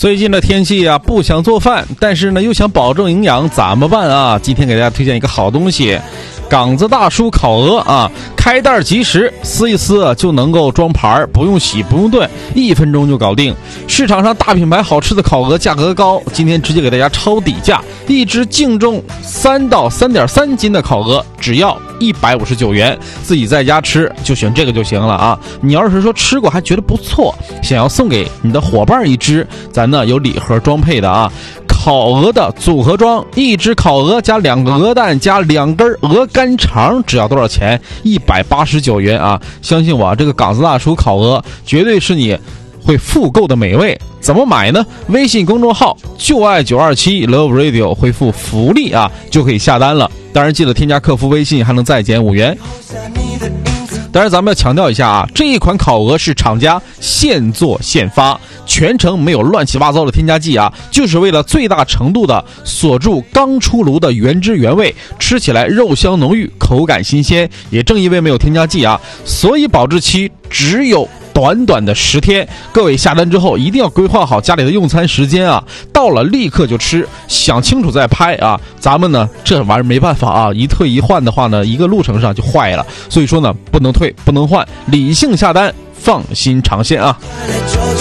最近的天气啊，不想做饭，但是呢又想保证营养，怎么办啊？今天给大家推荐一个好东西，港子大叔烤鹅啊，开袋即食，撕一撕就能够装盘，不用洗不用炖，1分钟就搞定。市场上大品牌好吃的烤鹅价格高，今天直接给大家抄底价，一只净重3到3.3斤的烤鹅只要159元，自己在家吃就选这个就行了啊。你要是说吃过还觉得不错，想要送给你的伙伴一只，咱呢有礼盒装配的啊。烤鹅的组合装，一只烤鹅加2个鹅蛋加2根鹅肝肠，只要多少钱？189元啊！相信我，这个港子大叔烤鹅绝对是你会复购的美味。怎么买呢？微信公众号就爱927 Love Radio 回复福利啊，就可以下单了。当然记得添加客服微信，还能再减5元。当然咱们要强调一下啊，这一款烤鹅是厂家现做现发，全程没有乱七八糟的添加剂啊，就是为了最大程度的锁住刚出炉的原汁原味，吃起来肉香浓郁，口感新鲜。也正因为没有添加剂啊，所以保质期只有短短的10天。各位下单之后一定要规划好家里的用餐时间啊，到了立刻就吃，想清楚再拍啊。咱们呢这玩意儿没办法啊，一退一换的话呢，一个路程上就坏了，所以说呢不能退不能换，理性下单，放心尝鲜啊。